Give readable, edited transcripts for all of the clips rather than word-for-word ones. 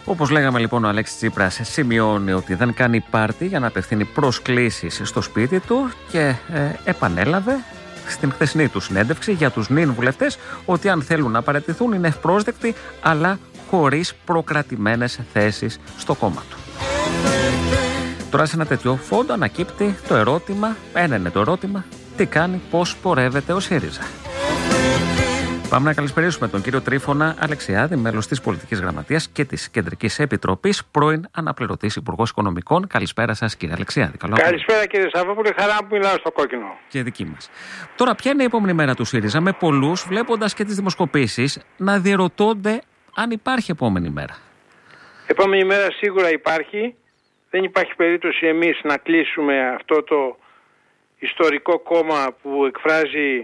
Όπως λέγαμε λοιπόν, ο Αλέξης Τσίπρας σημειώνει ότι δεν κάνει πάρτι για να απευθύνει προσκλήσεις στο σπίτι του και επανέλαβε στην χθεσινή του συνέντευξη για τους νυν βουλευτές ότι αν θέλουν να παραιτηθούν είναι ευπρόσδεκτοι, αλλά χωρίς προκρατημένες θέσεις στο κόμμα του. Τώρα σε ένα τέτοιο φόντο ανακύπτει το ερώτημα, ένα είναι το ερώτημα, τι κάνει, πώς πορεύεται ο ΣΥΡΙΖΑ. Πάμε να καλησπερίσουμε τον κύριο Τρίφωνα Αλεξιάδη, μέλος της Πολιτικής Γραμματείας και της Κεντρικής Επιτροπής, πρώην αναπληρωτής Υπουργός Οικονομικών. Καλησπέρα σας, κύριε Αλεξιάδη. Καλησπέρα, κύριε Σαββόπουλε, χαρά που μιλάω στο κόκκινο. Και δική μας. Τώρα, ποια είναι η επόμενη μέρα του ΣΥΡΙΖΑ, με πολλούς, βλέποντας και τις δημοσκοπήσεις, να διερωτώνται αν υπάρχει επόμενη μέρα? Επόμενη μέρα σίγουρα υπάρχει. Δεν υπάρχει περίπτωση εμείς να κλείσουμε αυτό το ιστορικό κόμμα που εκφράζει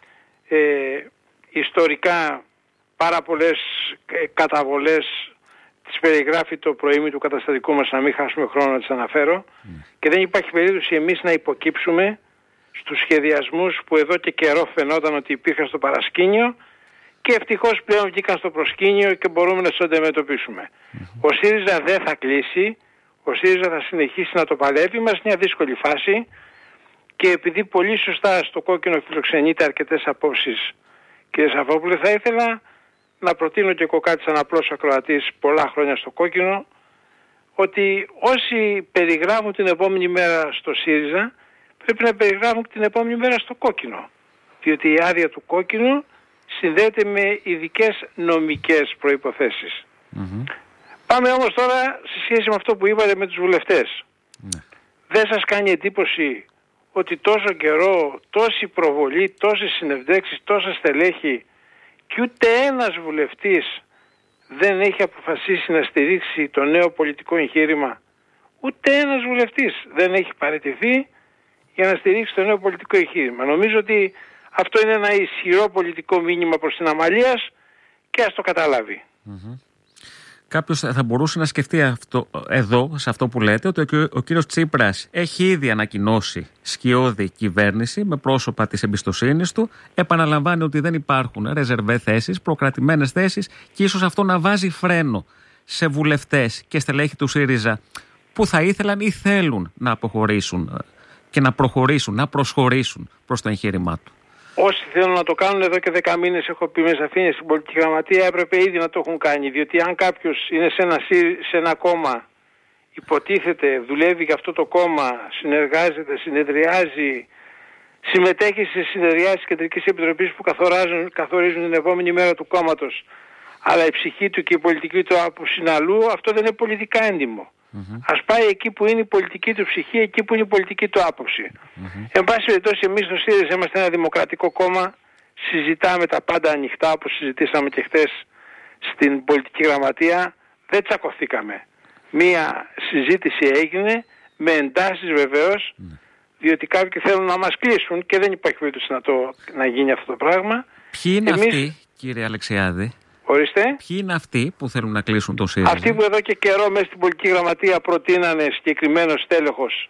ιστορικά πάρα πολλές καταβολές. Τις περιγράφει το προήμι του καταστατικού μας, να μην χάσουμε χρόνο να τις αναφέρω. Και δεν υπάρχει περίπτωση εμείς να υποκύψουμε στους σχεδιασμούς που εδώ και καιρό φαινόταν ότι υπήρχαν στο παρασκήνιο και ευτυχώς πλέον βγήκαν στο προσκήνιο και μπορούμε να τους αντιμετωπίσουμε. Ο ΣΥΡΙΖΑ δεν θα κλείσει, ο ΣΥΡΙΖΑ θα συνεχίσει να το παλεύει, μας μια δύσκολη φάση, και επειδή πολύ σωστά στο κόκκινο φιλοξενείται αρκετές απόψεις, κύριε Σαββόπουλε, θα ήθελα να προτείνω και εγώ κάτι σαν απλός ακροατής πολλά χρόνια στο κόκκινο, ότι όσοι περιγράφουν την επόμενη μέρα στο ΣΥΡΙΖΑ πρέπει να περιγράφουν την επόμενη μέρα στο κόκκινο, διότι η άδεια του κόκκινου συνδέεται με ειδικές νομικές προϋποθέσεις. Πάμε όμως τώρα σε σχέση με αυτό που είπατε με τους βουλευτές. Δεν σας κάνει εντύπωση ότι τόσο καιρό, τόση προβολή, τόσες συνεντεύξεις, τόσα στελέχη και ούτε ένας βουλευτής δεν έχει αποφασίσει να στηρίξει το νέο πολιτικό εγχείρημα? Ούτε ένας βουλευτής δεν έχει παραιτηθεί για να στηρίξει το νέο πολιτικό εγχείρημα. Νομίζω ότι αυτό είναι ένα ισχυρό πολιτικό μήνυμα προς την Αμαλίας και ας το καταλάβει. Κάποιος θα μπορούσε να σκεφτεί αυτό, εδώ, σε αυτό που λέτε, ότι ο κύριος Τσίπρας έχει ήδη ανακοινώσει σκιώδη κυβέρνηση με πρόσωπα της εμπιστοσύνης του, επαναλαμβάνει ότι δεν υπάρχουν ρεζερβέ θέσεις, προκρατημένες θέσεις, και ίσως αυτό να βάζει φρένο σε βουλευτές και στελέχη του ΣΥΡΙΖΑ που θα ήθελαν ή θέλουν να αποχωρήσουν και να προχωρήσουν, να προσχωρήσουν προς το εγχείρημά του. Όσοι θέλουν να το κάνουν εδώ και 10 μήνες, έχω πει με σαφήνεια στην Πολιτική Γραμματεία, έπρεπε ήδη να το έχουν κάνει. Διότι αν κάποιος είναι σε ένα κόμμα, υποτίθεται, δουλεύει για αυτό το κόμμα, συνεργάζεται, συνεδριάζει, συμμετέχει σε συνεδριάσεις της Κεντρικής Επιτροπής που καθορίζουν την επόμενη μέρα του κόμματος, αλλά η ψυχή του και η πολιτική του άποψη είναι αλλού, αυτό δεν είναι πολιτικά έντιμο. Ας πάει εκεί που είναι η πολιτική του ψυχή, εκεί που είναι η πολιτική του άποψη. Εν πάση περιπτώσει, εμείς στο ΣΥΡΙΖΑ είμαστε ένα δημοκρατικό κόμμα, συζητάμε τα πάντα ανοιχτά, όπως συζητήσαμε και χθες στην Πολιτική Γραμματεία, δεν τσακωθήκαμε. Μία συζήτηση έγινε, με εντάσεις βεβαίως, διότι κάποιοι θέλουν να μας κλείσουν και δεν υπάρχει περίπτωση να γίνει αυτό το πράγμα. Ποιοι είναι αυτοί, κύριε Αλεξιάδη? Ορίστε. Ποιοι είναι αυτοί που θέλουν να κλείσουν το ΣΥΡΙΖΑ? Αυτοί που εδώ και καιρό μέσα στην Πολιτική Γραμματεία προτείνανε συγκεκριμένος στέλεχος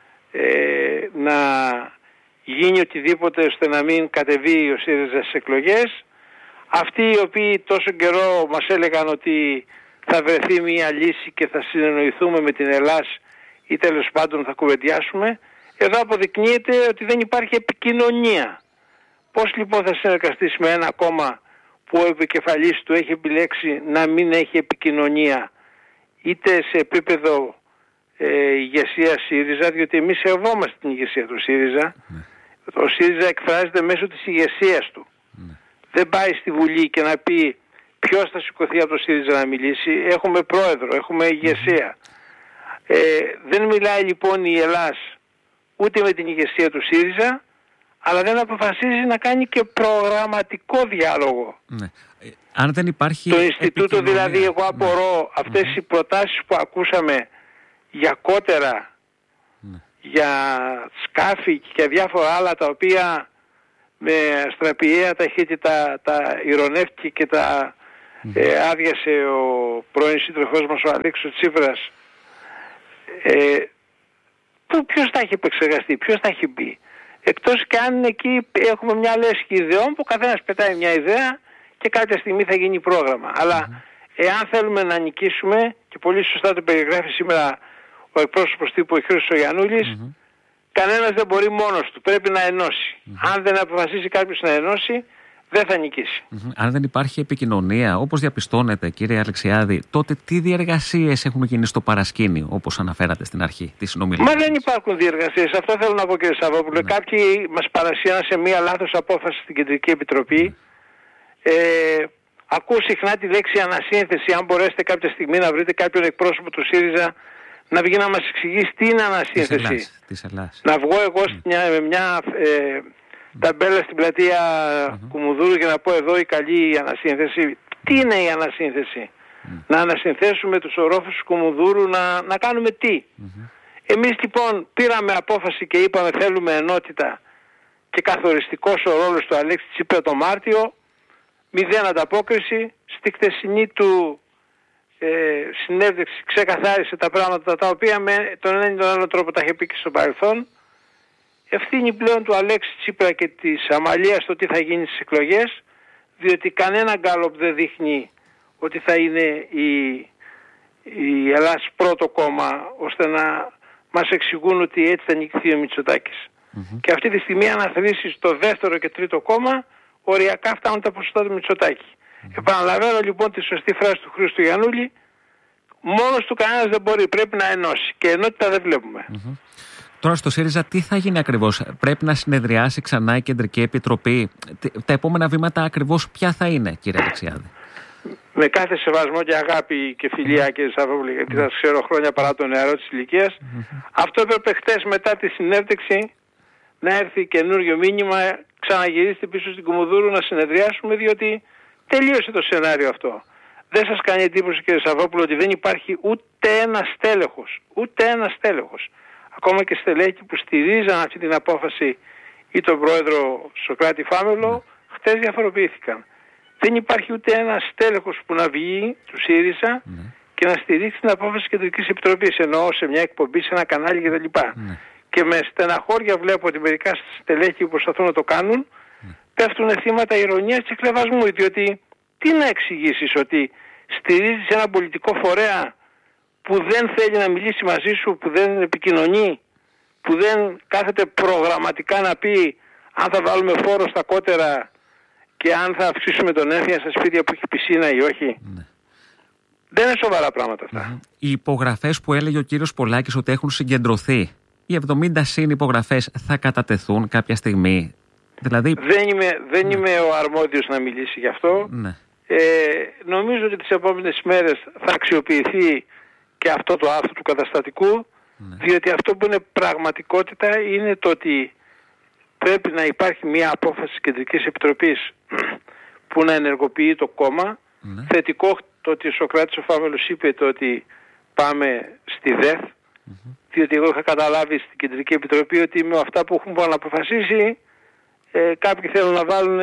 να γίνει οτιδήποτε ώστε να μην κατεβεί ο ΣΥΡΙΖΑ στις εκλογές. Αυτοί οι οποίοι τόσο καιρό μας έλεγαν ότι θα βρεθεί μια λύση και θα συνεννοηθούμε με την Ελλάς ή τέλος πάντων θα κουβεντιάσουμε, εδώ αποδεικνύεται ότι δεν υπάρχει επικοινωνία. Πώς λοιπόν θα συνεργαστείς με ένα κόμμα που ο επικεφαλής του έχει επιλέξει να μην έχει επικοινωνία, είτε σε επίπεδο ηγεσία ΣΥΡΙΖΑ, διότι εμείς σεβόμαστε την ηγεσία του ΣΥΡΙΖΑ. Ο ΣΥΡΙΖΑ εκφράζεται μέσω της ηγεσίας του. Δεν πάει στη Βουλή και να πει ποιος θα σηκωθεί από το ΣΥΡΙΖΑ να μιλήσει. Έχουμε πρόεδρο, έχουμε ηγεσία. Δεν μιλάει λοιπόν η Ελλάς ούτε με την ηγεσία του ΣΥΡΙΖΑ, αλλά δεν αποφασίζει να κάνει και προγραμματικό διάλογο. Αν δεν υπάρχει το Ινστιτούτο δηλαδή, εγώ απορώ αυτές οι προτάσεις που ακούσαμε για κότερα, για σκάφη και για διάφορα άλλα τα οποία με αστραπιαία ταχύτητα τα ειρωνεύτηκε και τα άδειασε ο πρώην σύντροφός μας ο Αλέξης Τσίπρας. Ποιος τα έχει επεξεργαστεί, ποιος τα έχει πει? Εκτός και αν εκεί έχουμε μια λέσχη ιδεών που καθένας πετάει μια ιδέα και κάποια στιγμή θα γίνει πρόγραμμα. Αλλά εάν θέλουμε να νικήσουμε, και πολύ σωστά το περιγράφει σήμερα ο εκπρόσωπος τύπου ο Χρήστος Γιαννούλης, κανένας δεν μπορεί μόνος του, πρέπει να ενώσει. Αν δεν αποφασίσει κάποιος να ενώσει, δεν θα νικήσει. Αν δεν υπάρχει επικοινωνία, όπως διαπιστώνετε κύριε Αλεξιάδη, τότε τι διεργασίες έχουν γίνει στο παρασκήνιο, όπως αναφέρατε στην αρχή της συνομιλίας? Μα δεν υπάρχουν διεργασίες, αυτό θέλω να πω κύριε Σαββόπουλε. Κάποιοι μας παρασύραν σε μία λάθος απόφαση στην Κεντρική Επιτροπή. Ακούω συχνά τη λέξη ανασύνθεση. Αν μπορέσετε κάποια στιγμή να βρείτε κάποιον εκπρόσωπο του ΣΥΡΙΖΑ να βγει να μας εξηγήσει τι είναι ανασύνθεση. Να βγω εγώ με μια ταμπέλα στην πλατεία Κουμουνδούρου και να πω εδώ η καλή ανασύνθεση. Τι είναι η ανασύνθεση? Να ανασυνθέσουμε τους ορόφους του Κουμουνδούρου, να κάνουμε τι? Εμείς λοιπόν πήραμε απόφαση και είπαμε θέλουμε ενότητα και καθοριστικός ο ρόλος του Αλέξη Τσίπρα το Μάρτιο. 0 ανταπόκριση. Στη χτεσινή του συνέντευξη ξεκαθάρισε τα πράγματα τα οποία με τον ένα ή τον άλλο τρόπο τα είχε πει και στο παρελθόν. Ευθύνη πλέον του Αλέξη Τσίπρα και της Αμαλίας το τι θα γίνει στις εκλογές, διότι κανένα γκάλοπ δεν δείχνει ότι θα είναι η Ελλάς πρώτο κόμμα ώστε να μας εξηγούν ότι έτσι θα νικηθεί ο Μητσοτάκης. Και αυτή τη στιγμή αναθρήσεις στο δεύτερο και τρίτο κόμμα οριακά φτάνουν τα ποσοστά του Μητσοτάκη. Επαναλαμβάνω λοιπόν τη σωστή φράση του Χρήστου Γιαννούλη, μόνος του κανένας δεν μπορεί, πρέπει να ενώσει και ενότητα δεν βλέπουμε. Τώρα στο ΣΥΡΙΖΑ τι θα γίνει ακριβώς? Πρέπει να συνεδριάσει ξανά η Κεντρική Επιτροπή? Τα επόμενα βήματα ακριβώς ποια θα είναι, κύριε Αλεξιάδη? Με κάθε σεβασμό και αγάπη και φιλία, κύριε Σαββόπουλε, γιατί σας ξέρω χρόνια παρά το νεαρό της ηλικίας, αυτό έπρεπε χτες μετά τη συνέντευξη να έρθει καινούριο μήνυμα, ξαναγυρίστε πίσω στην Κουμουνδούρου να συνεδριάσουμε, διότι τελείωσε το σενάριο αυτό. Δεν σας κάνει εντύπωση, κύριε Σαββόπουλο, ότι δεν υπάρχει ούτε ένα στέλεχος, ακόμα και στελέχη που στηρίζαν αυτή την απόφαση ή τον πρόεδρο Σωκράτη Φάμελο, χτες διαφοροποιήθηκαν. Δεν υπάρχει ούτε ένα στέλεχος που να βγει του ΣΥΡΙΖΑ και να στηρίξει την απόφαση της Κεντρικής Επιτροπής, εννοώ σε μια εκπομπή, σε ένα κανάλι κτλ. Και με στεναχώρια βλέπω ότι μερικά στελέχη που προσπαθούν να το κάνουν πέφτουν θύματα ηρωνίας και κλεβασμού, διότι τι να εξηγήσεις ότι στηρίζεις ένα πολιτικό φορέα που δεν θέλει να μιλήσει μαζί σου, που δεν επικοινωνεί, που δεν κάθεται προγραμματικά να πει αν θα βάλουμε φόρο στα κότερα και αν θα αυξήσουμε τον ένθια στα σπίτια που έχει πισίνα ή όχι. Δεν είναι σοβαρά πράγματα αυτά. Οι υπογραφές που έλεγε ο κύριος Πολάκης ότι έχουν συγκεντρωθεί, οι 70 συν υπογραφές θα κατατεθούν κάποια στιγμή? Δηλαδή... Δεν είμαι ο αρμόδιος να μιλήσει γι' αυτό. Νομίζω ότι τις επόμενες μέρες θα αξιοποιηθεί και αυτό το άρθρο του καταστατικού, διότι αυτό που είναι πραγματικότητα είναι το ότι πρέπει να υπάρχει μια απόφαση της Κεντρικής Επιτροπής που να ενεργοποιεί το κόμμα. Θετικό το ότι ο Σωκράτης ο Φάμελος είπε το ότι πάμε στη ΔΕΘ, διότι εγώ είχα καταλάβει στην Κεντρική Επιτροπή ότι με αυτά που έχουν αποφασίσει κάποιοι θέλουν να βάλουν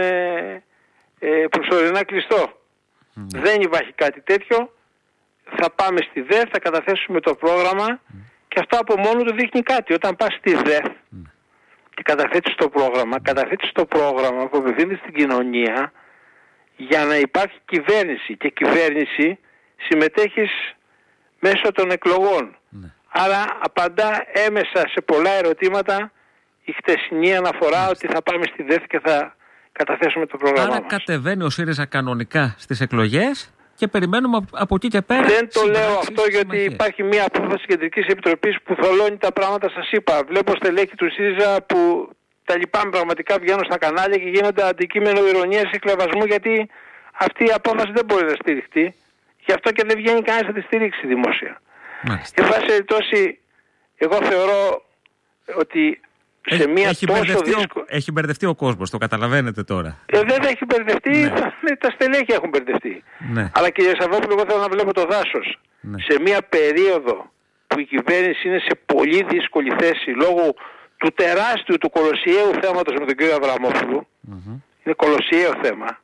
προσωρινά κλειστό. Δεν υπάρχει κάτι τέτοιο. Θα πάμε στη ΔΕΘ, θα καταθέσουμε το πρόγραμμα και αυτό από μόνο του δείχνει κάτι. Όταν πας στη ΔΕΘ και καταθέτεις το πρόγραμμα που απευθύνεται στην κοινωνία για να υπάρχει κυβέρνηση, και κυβέρνηση συμμετέχεις μέσω των εκλογών. Άρα απαντά έμεσα σε πολλά ερωτήματα η χτεσινή αναφορά ότι θα πάμε στη ΔΕΘ και θα καταθέσουμε το πρόγραμμα μας. Άρα κατεβαίνει ο ΣΥΡΙΖΑ κανονικά στις εκλογές και περιμένουμε από εκεί και πέρα. Δεν το λέω αυτό γιατί υπάρχει μια απόφαση Κεντρικής Επιτροπής που θολώνει τα πράγματα, σας είπα. Βλέπω στελέχη του ΣΥΡΙΖΑ που τα λυπάμαι πραγματικά, βγαίνουν στα κανάλια και γίνονται αντικείμενο ηρωνίας και κλεβασμού, γιατί αυτή η απόφαση δεν μπορεί να στηριχτεί. Γι' αυτό και δεν βγαίνει κανένας να τη στηρίξει δημόσια. Εν πάση περιπτώσει, εγώ θεωρώ ότι σε μια τόσο δύσκολη... Έχει μπερδευτεί ο κόσμος, το καταλαβαίνετε τώρα. Δεν έχει μπερδευτεί, τα στελέχη έχουν μπερδευτεί. Αλλά κύριε Σαββόπουλο, εγώ θέλω να βλέπω το δάσος. Σε μια περίοδο που η κυβέρνηση είναι σε πολύ δύσκολη θέση λόγω του τεράστιου, του κολοσιαίου θέματος με τον κύριο Αβραμόπουλο, είναι κολοσιαίο θέμα,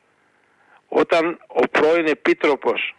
όταν ο πρώην επίτροπος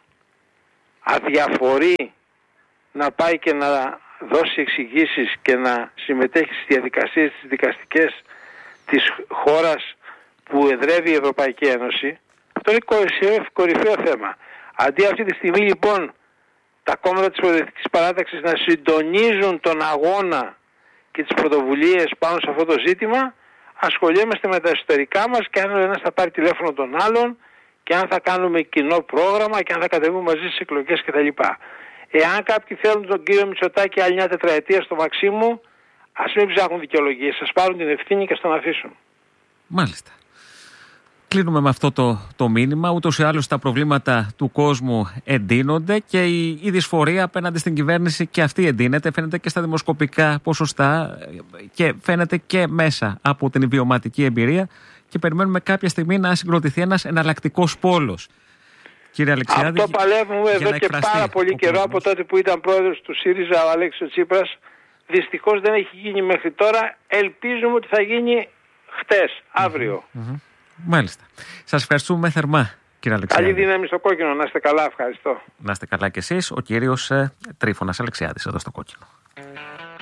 αδιαφορεί να πάει και να δώσει εξηγήσεις και να συμμετέχει στις διαδικασίες τις δικαστικές της χώρας που εδρεύει η Ευρωπαϊκή Ένωση, αυτό είναι κορυφαίο θέμα. Αντί αυτή τη στιγμή λοιπόν τα κόμματα της προοδευτικής παράταξης να συντονίζουν τον αγώνα και τις πρωτοβουλίες πάνω σε αυτό το ζήτημα, ασχολιόμαστε με τα εσωτερικά μας και αν ο ένας θα πάρει τηλέφωνο τον άλλον και αν θα κάνουμε κοινό πρόγραμμα και αν θα κατεβούμε μαζί στις εκλογές κτλ. Εάν κάποιοι θέλουν τον κύριο Μητσοτάκη άλλη μια τετραετία στο Μαξίμου, ας μην ψάχνουν δικαιολογίες, ας πάρουν την ευθύνη και ας τον αφήσουν. Μάλιστα. Κλείνουμε με αυτό το μήνυμα. Ούτως ή άλλως τα προβλήματα του κόσμου εντείνονται και η δυσφορία απέναντι στην κυβέρνηση και αυτή εντείνεται. Φαίνεται και στα δημοσκοπικά ποσοστά και φαίνεται και μέσα από την βιωματική εμπειρία και περιμένουμε κάποια στιγμή να συγκροτηθεί ένας εναλλακτικός πόλος. Κύριε Αλεξιάδη, αυτό παλεύουμε εδώ και πάρα πολύ καιρό, από τότε που ήταν πρόεδρος του ΣΥΡΙΖΑ ο Αλέξης Τσίπρας. Δυστυχώς δεν έχει γίνει μέχρι τώρα. Ελπίζουμε ότι θα γίνει χτες, αύριο. Μάλιστα. Σας ευχαριστούμε θερμά, κύριε Αλεξιάδη. Καλή δύναμη στο κόκκινο. Να είστε καλά. Ευχαριστώ. Να είστε καλά κι εσείς. Ο κύριος Τρίφωνας Αλεξιάδης εδώ στο κόκκινο.